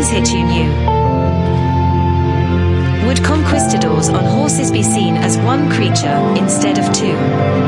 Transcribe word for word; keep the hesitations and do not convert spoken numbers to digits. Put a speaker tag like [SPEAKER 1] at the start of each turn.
[SPEAKER 1] Who's hit you new? Would conquistadors on horses be seen as one creature instead of two?